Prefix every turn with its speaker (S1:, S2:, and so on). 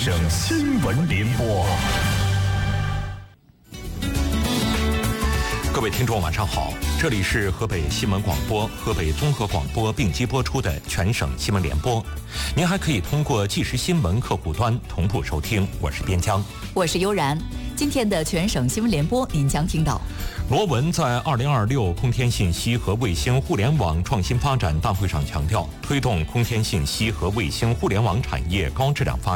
S1: 省新闻联播。各位听众晚上好，这里是河北新闻广播、河北综合广播并机播出的全省新闻联播。您还可以通过即时新闻客户端同步收听。我是边疆，
S2: 我是悠然。今天的全省新闻联播，您将听到：
S1: 罗文在2026空天信息和卫星互联网创新发展大会上强调，推动空天信息和卫星互联网产业高质量发